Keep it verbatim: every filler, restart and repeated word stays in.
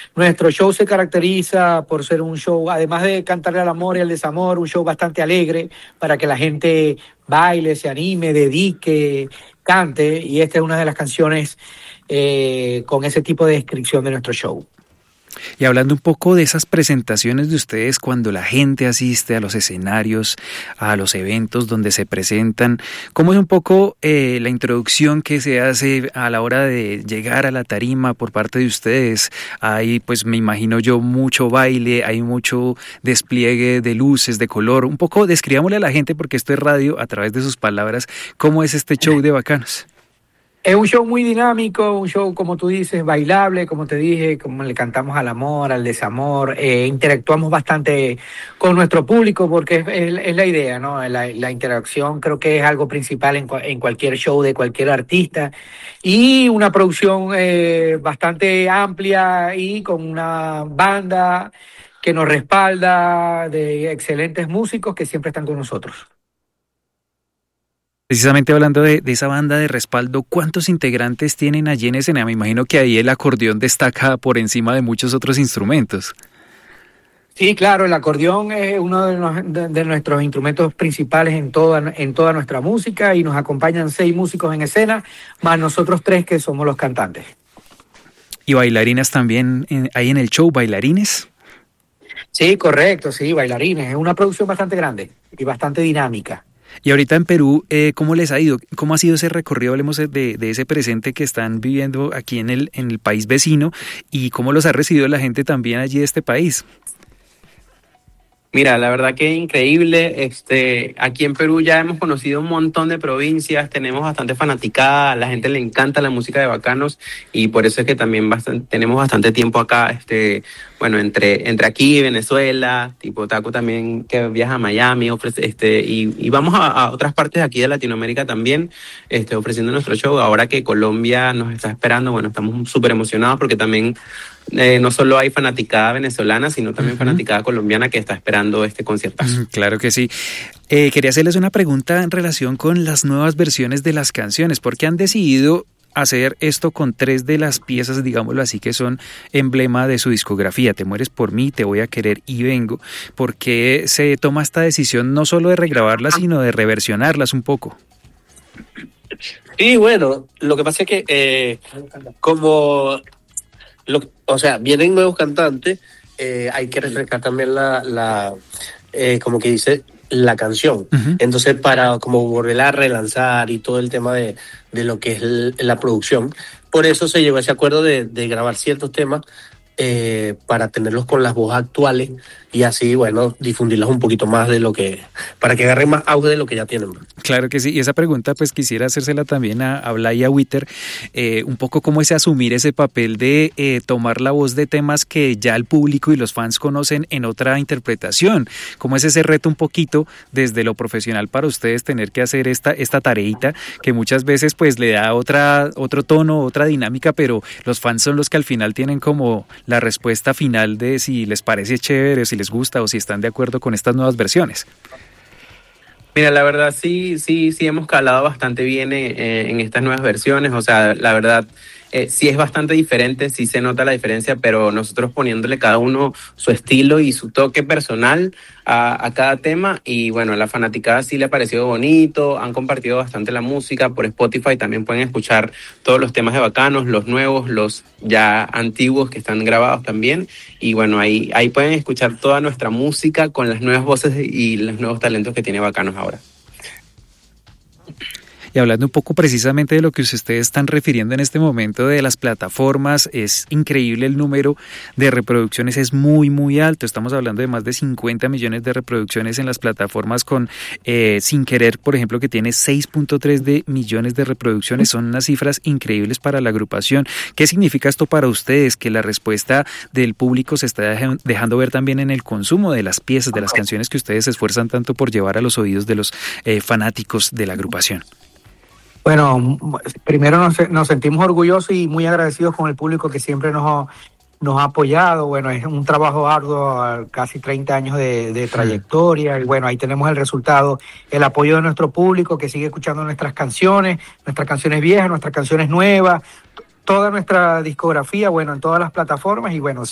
Nuestro show se caracteriza por ser un show, además de cantarle al amor y al desamor, un show bastante alegre para que la gente baile, se anime, dedique, cante, y esta es una de las canciones eh, con ese tipo de descripción de nuestro show. Y hablando un poco de esas presentaciones de ustedes, cuando la gente asiste a los escenarios, a los eventos donde se presentan, ¿cómo es un poco eh, la introducción que se hace a la hora de llegar a la tarima por parte de ustedes? Hay, pues me imagino yo, mucho baile, hay mucho despliegue de luces, de color. Un poco describámosle a la gente, porque esto es radio, a través de sus palabras, ¿cómo es este show de Bacanos? Es un show muy dinámico, un show, como tú dices, bailable, como te dije, como le cantamos al amor, al desamor, eh, interactuamos bastante con nuestro público porque es, es, es la idea, ¿no? La, la interacción creo que es algo principal en, en cualquier show de cualquier artista, y una producción eh, bastante amplia y con una banda que nos respalda, de excelentes músicos que siempre están con nosotros. Precisamente hablando de, de esa banda de respaldo, ¿cuántos integrantes tienen allí en escena? Me imagino que ahí el acordeón destaca por encima de muchos otros instrumentos. Sí, claro, el acordeón es uno de, los, de, de nuestros instrumentos principales en toda, en toda nuestra música, y nos acompañan seis músicos en escena, más nosotros tres que somos los cantantes. ¿Y bailarinas también en, hay en el show, bailarines? Sí, correcto, sí, bailarines. Es una producción bastante grande y bastante dinámica. Y ahorita en Perú, eh, ¿cómo les ha ido? ¿Cómo ha sido ese recorrido? Hablemos de, de ese presente que están viviendo aquí en el, en el país vecino, y cómo los ha recibido la gente también allí de este país. Mira, la verdad que increíble. Este, aquí en Perú ya hemos conocido un montón de provincias, tenemos bastante fanaticada, a la gente le encanta la música de Bacanos, y por eso es que también bastante, tenemos bastante tiempo acá, este, bueno, entre, entre aquí y Venezuela, tipo Taco también que viaja a Miami, ofrece, este, y, y vamos a, a otras partes de aquí de Latinoamérica también, este, ofreciendo nuestro show. Ahora que Colombia nos está esperando, bueno, estamos súper emocionados porque también Eh, no solo hay fanaticada venezolana, sino también uh-huh. fanaticada colombiana que está esperando este conciertazo. Claro que sí. Eh, quería hacerles una pregunta en relación con las nuevas versiones de las canciones. ¿Por qué han decidido hacer esto con tres de las piezas, digámoslo así, que son emblema de su discografía? Te mueres por mí, Te voy a querer y vengo. ¿Por qué se toma esta decisión no solo de regrabarlas, sino de reversionarlas un poco? Y bueno, lo que pasa es que eh, como... Lo, o sea, vienen nuevos cantantes, eh, hay que refrescar también la, la eh, como que dice, la canción. Uh-huh. Entonces, para como volverla a relanzar y todo el tema de, de lo que es el, la producción, por eso se llegó a ese acuerdo de, de grabar ciertos temas eh, para tenerlos con las voces actuales y así, bueno, difundirlas un poquito más de lo que, para que agarren más auge de lo que ya tienen. Claro que sí, y esa pregunta pues quisiera hacérsela también a, a Blay y a Witter, eh, un poco cómo es asumir ese papel de eh, tomar la voz de temas que ya el público y los fans conocen en otra interpretación. ¿Cómo es ese reto un poquito desde lo profesional para ustedes tener que hacer esta, esta tareita que muchas veces pues le da otra, otro tono, otra dinámica, pero los fans son los que al final tienen como la respuesta final de si les parece chévere, si les gusta o si están de acuerdo con estas nuevas versiones? Mira, la verdad sí, sí, sí hemos calado bastante bien eh, en estas nuevas versiones. O sea, la verdad eh, sí es bastante diferente, sí se nota la diferencia, pero nosotros poniéndole cada uno su estilo y su toque personal a, a cada tema. Y bueno, a la fanaticada sí le ha parecido bonito, han compartido bastante la música por Spotify, también pueden escuchar todos los temas de Bacanos, los nuevos, los ya antiguos que están grabados también. Y bueno, ahí, ahí pueden escuchar toda nuestra música con las nuevas voces y los nuevos talentos que tiene Bacanos ahora. Y hablando un poco precisamente de lo que ustedes están refiriendo en este momento de las plataformas, es increíble el número de reproducciones, es muy muy alto, estamos hablando de más de cincuenta millones de reproducciones en las plataformas con eh, Sin Querer, por ejemplo, que tiene seis punto tres de millones de reproducciones, son unas cifras increíbles para la agrupación. ¿Qué significa esto para ustedes? Que la respuesta del público se está dejando ver también en el consumo de las piezas, de las canciones que ustedes se esfuerzan tanto por llevar a los oídos de los eh, fanáticos de la agrupación. Bueno, primero nos, nos sentimos orgullosos y muy agradecidos con el público que siempre nos, nos ha apoyado. Bueno, es un trabajo arduo, casi treinta años de, de trayectoria. Y bueno, ahí tenemos el resultado, el apoyo de nuestro público que sigue escuchando nuestras canciones, nuestras canciones viejas, nuestras canciones nuevas, toda nuestra discografía, bueno, en todas las plataformas. Y bueno,